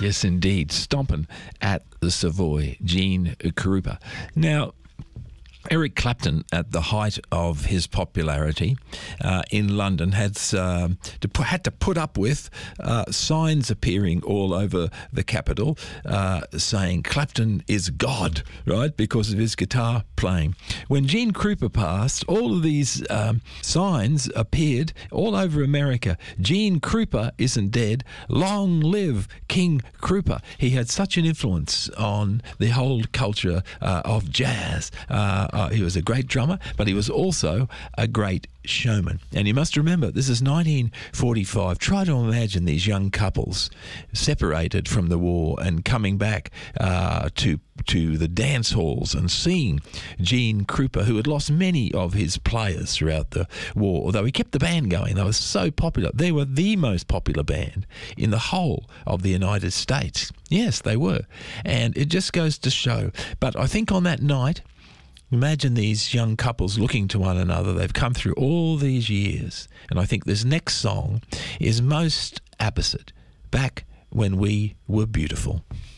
Yes, indeed. Stomping at the Savoy, Gene Krupa. Now, Eric Clapton, at the height of his popularity in London, had to put up with signs appearing all over the capital saying Clapton is God, right, because of his guitar playing. When Gene Krupa passed, all of these signs appeared all over America. Gene Krupa isn't dead. Long live King Krupa. He had such an influence on the whole culture of jazz. He was a great drummer, but he was also a great showman. And you must remember, this is 1945. Try to imagine these young couples separated from the war and coming back to the dance halls and seeing Gene Krupa, who had lost many of his players throughout the war, although he kept the band going. They were so popular. They were the most popular band in the whole of the United States. Yes, they were. And it just goes to show. But I think on that night, imagine these young couples looking to one another. They've come through all these years. And I think this next song is most apposite. Back when we were beautiful.